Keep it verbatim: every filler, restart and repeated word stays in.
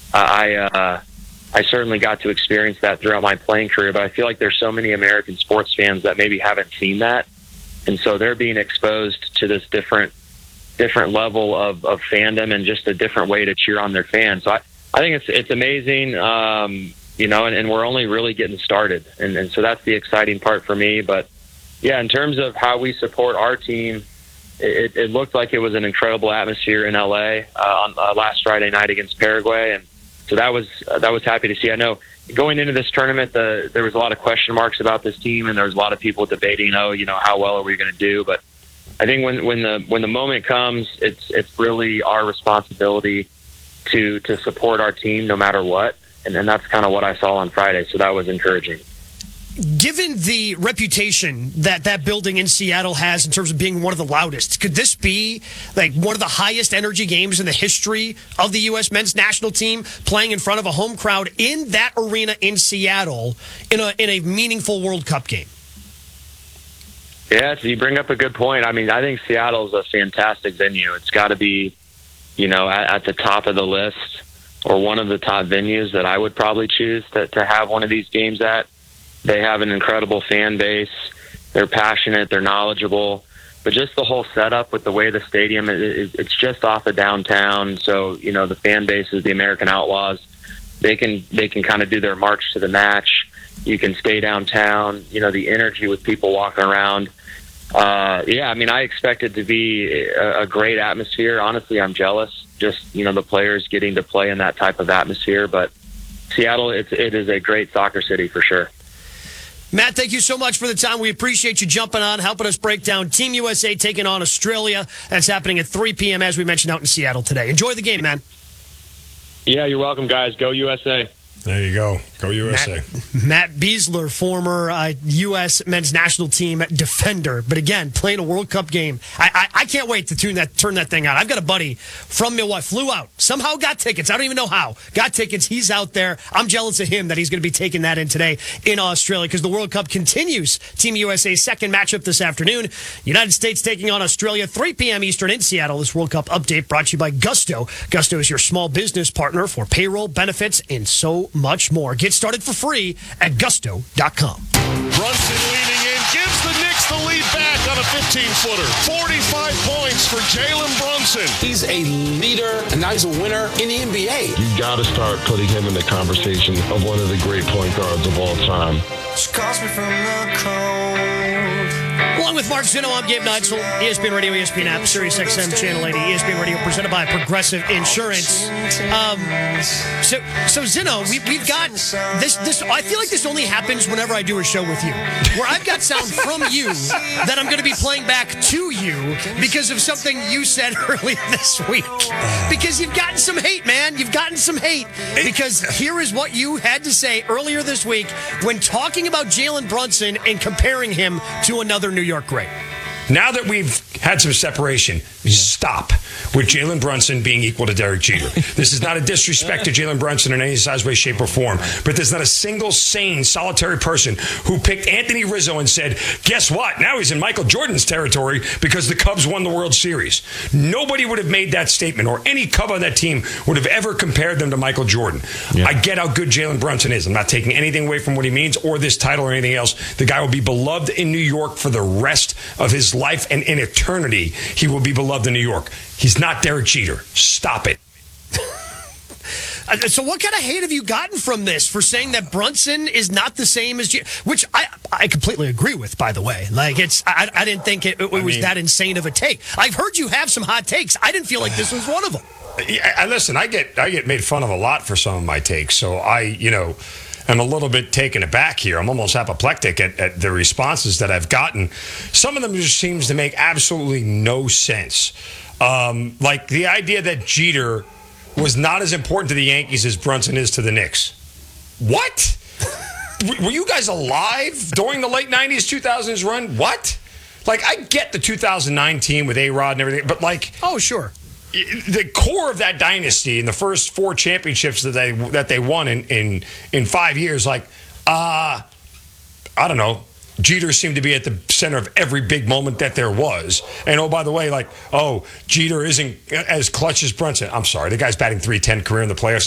I uh, I certainly got to experience that throughout my playing career, but I feel like there's so many American sports fans that maybe haven't seen that, and so they're being exposed to this different different level of, of fandom and just a different way to cheer on their fans. So I, I think it's it's amazing, um, you know, and, and we're only really getting started, and, and so that's the exciting part for me. But yeah, in terms of how we support our team, it, it looked like it was an incredible atmosphere in L A uh, on uh, last Friday night against Paraguay, and so that was uh, that was happy to see. I know going into this tournament, the, there was a lot of question marks about this team, and there was a lot of people debating, oh, you know, how well are we going to do? But I think when when the when the moment comes, it's it's really our responsibility to to support our team no matter what, and, and that's kind of what I saw on Friday. So that was encouraging. Given the reputation that that building in Seattle has in terms of being one of the loudest, could this be like one of the highest energy games in the history of the U S men's national team, playing in front of a home crowd in that arena in Seattle in a in a meaningful World Cup game? Yeah, so you bring up a good point. I mean, I think Seattle's a fantastic venue. It's got to be, you know, at, at the top of the list or one of the top venues that I would probably choose to, to have one of these games at. They have an incredible fan base. They're passionate. They're knowledgeable. But just the whole setup with the way the stadium is, it's just off of downtown. So, you know, the fan base is the American Outlaws. They can they can kind of do their march to the match. You can stay downtown. You know, the energy with people walking around. Uh, yeah, I mean, I expect it to be a, a great atmosphere. Honestly, I'm jealous. Just, you know, the players getting to play in that type of atmosphere. But Seattle, it's, it is a great soccer city for sure. Matt, thank you so much for the time. We appreciate you jumping on, helping us break down Team U S A taking on Australia. That's happening at three p.m., as we mentioned, out in Seattle today. Enjoy the game, man. Yeah, you're welcome, guys. Go U S A. There you go. Go U S A. Matt, Matt Besler, former uh, U S men's national team defender, but again, playing a World Cup game. I, I I can't wait to tune that turn that thing on. I've got a buddy from Milwaukee, flew out, somehow got tickets. I don't even know how. Got tickets. He's out there. I'm jealous of him that he's going to be taking that in today in Australia because the World Cup continues. Team U S A's second matchup this afternoon. United States taking on Australia, three p.m. Eastern in Seattle. This World Cup update brought to you by Gusto. Gusto is your small business partner for payroll, benefits, and so much more. Get started for free at gusto dot com. Brunson leaning in, gives the Knicks the lead back on a fifteen-footer. forty-five points for Jalen Brunson. He's a leader, and now he's a winner in the N B A. You got to start putting him in the conversation of one of the great point guards of all time. She calls me from the cold. Along with Mark Zinno, I'm Gabe Neitzel, E S P N Radio, E S P N App, Sirius X M Channel eighty, E S P N Radio, presented by Progressive Insurance. Um, so, so Zinno, we, we've got this. This I feel like this only happens whenever I do a show with you, where I've got sound from you that I'm going to be playing back to you because of something you said earlier this week. Because you've gotten some hate, man. You've gotten some hate. Because here is what you had to say earlier this week when talking about Jalen Brunson and comparing him to another New York great. Now that we've had some separation, stop with Jalen Brunson being equal to Derek Jeter. This is not a disrespect to Jalen Brunson in any size, way, shape, or form, but there's not a single sane, solitary person who picked Anthony Rizzo and said, guess what? Now he's in Michael Jordan's territory because the Cubs won the World Series. Nobody would have made that statement, or any Cub on that team would have ever compared them to Michael Jordan. Yeah. I get how good Jalen Brunson is. I'm not taking anything away from what he means or this title or anything else. The guy will be beloved in New York for the rest of his life, and in eternity, he will be beloved in New York. He's not Derek Jeter. Stop it. So what kind of hate have you gotten from this for saying that Brunson is not the same as Jeter? Which I I completely agree with, by the way. Like, it's I, I didn't think it, it was mean, that insane of a take. I've heard you have some hot takes. I didn't feel like this was one of them. Yeah, listen, I get I get made fun of a lot for some of my takes, so I, you know, I'm a little bit taken aback here. I'm almost apoplectic at, at the responses that I've gotten. Some of them just seems to make absolutely no sense. Um, like the idea that Jeter was not as important to the Yankees as Brunson is to the Knicks. What? Were you guys alive during the late nineties, two thousands run? What? Like, I get the two thousand nine team with A-Rod and everything, but like... Oh, sure. The core of that dynasty in the first four championships that they that they won in in, in five years, like, uh, I don't know, Jeter seemed to be at the center of every big moment that there was. And, oh, by the way, like, oh, Jeter isn't as clutch as Brunson. I'm sorry, the guy's batting three ten, career in the playoffs.